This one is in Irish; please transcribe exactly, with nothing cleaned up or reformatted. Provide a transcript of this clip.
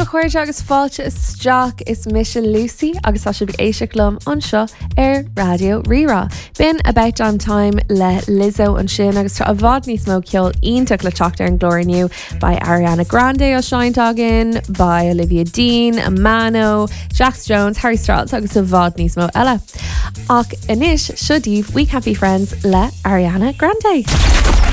chuir agus fáilte isteach is mission Lucy agus tá si bh éiseachlum an seo ar radio Rira. Been about on time le Lizzo an sin agus tá a bhd níos mó ceol ionach le teachtar an glóirniu by Ariana Grande ó Shinetágin, by Olivia Dean, Mano, Jax Jones, Harry Styles agus a bhd níos mó eile. Ach inis siodíomh We Can't Be Friends le Ariana Grande.